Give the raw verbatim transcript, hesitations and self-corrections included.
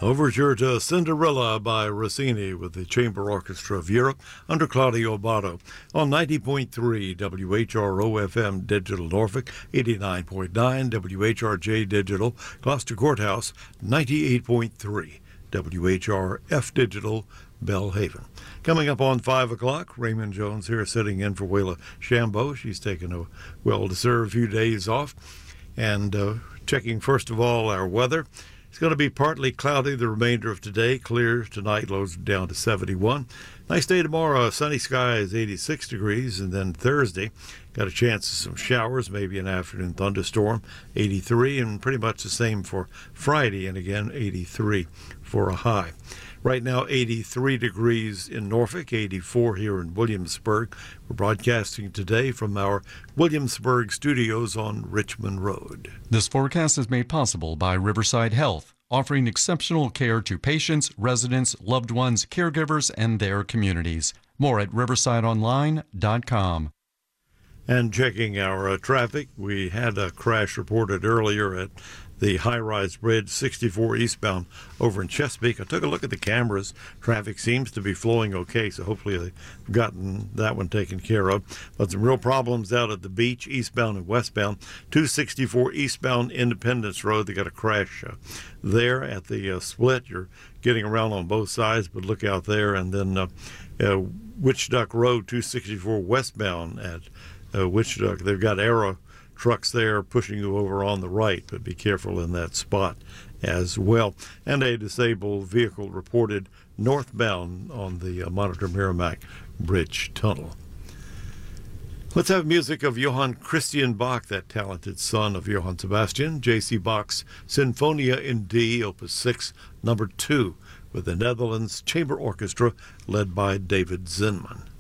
Overture to Cinderella by Rossini with the Chamber Orchestra of Europe under Claudio Abbado on ninety point three W H R O F M Digital Norfolk, eighty-nine point nine W H R J Digital Gloucester Courthouse, ninety-eight point three W H R F Digital Bellhaven. Coming up on five o'clock, Raymond Jones here sitting in for Wayla Shambo. She's taken a well-deserved few days off. And uh, checking first of all our weather. It's going to be partly cloudy the remainder of today. Clear tonight, lows down to seventy-one. Nice day tomorrow. Sunny skies, eighty-six degrees. And then Thursday, got a chance of some showers, maybe an afternoon thunderstorm, eighty-three. And pretty much the same for Friday. And again, eighty-three for a high. Right now, eighty-three degrees in Norfolk, eighty-four here in Williamsburg. We're broadcasting today from our Williamsburg studios on Richmond Road. This forecast is made possible by Riverside Health, offering exceptional care to patients, residents, loved ones, caregivers, and their communities. More at riverside online dot com. And checking our uh, traffic, we had a crash reported earlier at the high-rise bridge, sixty-four eastbound over in Chesapeake. I took a look at the cameras. Traffic seems to be flowing okay, so hopefully they've gotten that one taken care of. But some real problems out at the beach, eastbound and westbound. two sixty-four eastbound Independence Road. They got a crash uh, there at the uh, split. You're getting around on both sides, but look out there. And then uh, uh, Witch Duck Road, two sixty-four westbound at uh, Witch Duck. They've got arrow trucks there pushing you over on the right, but be careful in that spot as well. And a disabled vehicle reported northbound on the uh, Monitor Merrimack Bridge Tunnel. Let's have music of Johann Christian Bach, that talented son of Johann Sebastian. J C. Bach's Sinfonia in D, Opus six, number two, with the Netherlands Chamber Orchestra led by David Zinman.